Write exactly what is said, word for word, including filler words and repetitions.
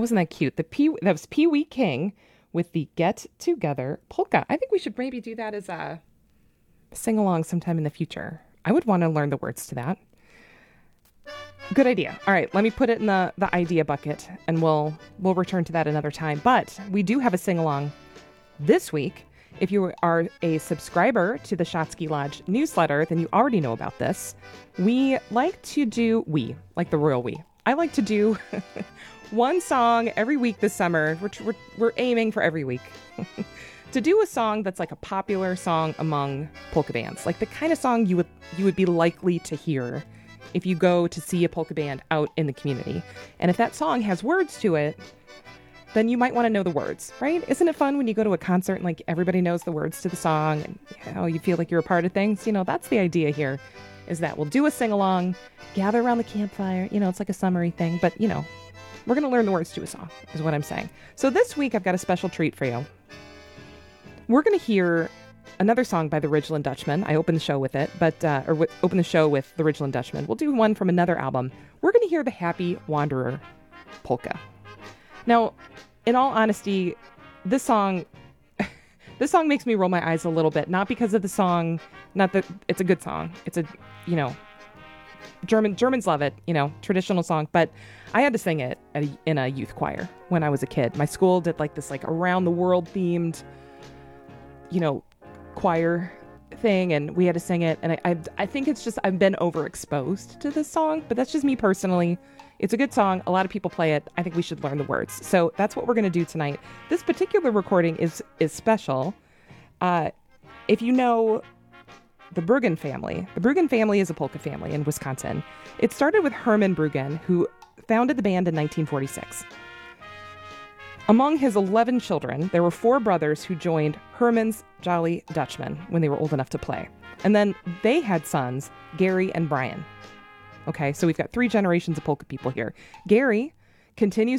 wasn't that cute? The Pee that was Pee Wee King with the Get Together polka. I think we should maybe do that as a sing along sometime in the future. I would want to learn the words to that. Good idea. All right, let me put it in the, the idea bucket, and we'll we'll return to that another time. But we do have a sing along this week. If you are a subscriber to the Shotsky Lodge newsletter, then you already know about this. We like to do we like the royal we. I like to do one song every week this summer. We're we're, we're aiming for every week. To do a song that's like a popular song among polka bands, like the kind of song you would you would be likely to hear if you go to see a polka band out in the community. And if that song has words to it, then you might want to know the words, right? Isn't it fun when you go to a concert and like everybody knows the words to the song and you know, you feel like you're a part of things? You know, that's the idea here, is that we'll do a sing-along, gather around the campfire. You know, it's like a summery thing, but you know, we're going to learn the words to a song is what I'm saying. So this week I've got a special treat for you. We're going to hear another song by the Ridgeland Dutchman. I opened the show with it, but uh, or w- open the show with the Ridgeland Dutchman. We'll do one from another album. We're going to hear the Happy Wanderer polka. Now, in all honesty, this song, this song makes me roll my eyes a little bit. Not because of the song, not that it's a good song. It's a, you know, German Germans love it. You know, traditional song. But I had to sing it at a, in a youth choir when I was a kid. My school did like this like around the world themed, you know, choir thing, and we had to sing it. And I, I, I think it's just I've been overexposed to this song, but that's just me personally. It's a good song. A lot of people play it. I think we should learn the words. So that's what we're going to do tonight. This particular recording is is special. Uh, if you know the Bruggen family, the Bruggen family is a polka family in Wisconsin. It started with Herman Bruggen, who founded the band in nineteen forty-six. Among his eleven children, there were four brothers who joined Herman's Jolly Dutchman when they were old enough to play. And then they had sons, Gary and Brian. Okay, so we've got three generations of polka people here. Gary continues